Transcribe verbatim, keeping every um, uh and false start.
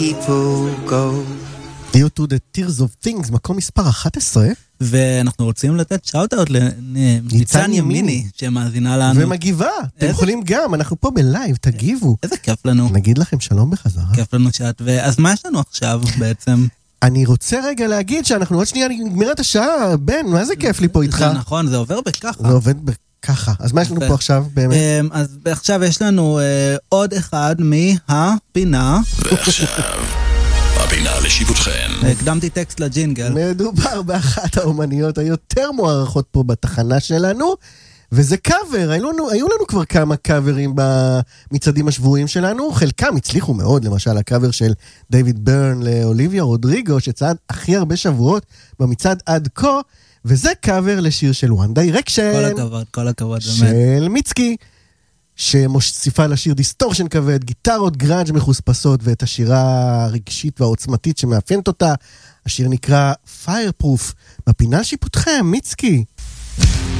People go. Due to the Tears of Things, מקום מספר אחת עשרה. ואנחנו רוצים לתת שאוט-אוט לניצן ימיני, שמאזינה לנו. ומגיבה, אתם יכולים גם, אנחנו פה בלייב, תגיבו. איזה כיף לנו. נגיד לכם שלום בחזרה. כיף לנו שאת, אז מה יש לנו עכשיו בעצם? אני רוצה רגע להגיד שאנחנו עוד שנייה נגמרת השעה, בן, מה זה כיף לי פה איתך? זה נכון, זה עובר בככה. זה עובד בככה. אז מה יש לנו פה עכשיו באמת? אז עכשיו יש לנו עוד אחד מהפינה. ועכשיו, הפינה לשיפוטכם. הקדמתי טקסט לג'ינגל. מדובר באחת האומניות היותר מוערכות פה בתחנה שלנו, וזה קאבר. היו לנו, היו לנו כבר כמה קאברים במצעדים השבועיים שלנו, חלקם הצליחו מאוד, למשל הקאבר של דיוויד ברן לאוליביה רודריגו, שצעד הכי הרבה שבועות במצעד עד כה, וזה קאבר לשיר של One Direction. כל הכבוד, כל הכבוד, באמת. של מיצקי, שמוסיפה לשיר דיסטורשן כבד, גיטרות גראנג' מחוספסות, ואת השירה הרגשית והעוצמתית שמאפיינת אותה. השיר נקרא Fireproof. בפינה שיפוטכם, מיצקי.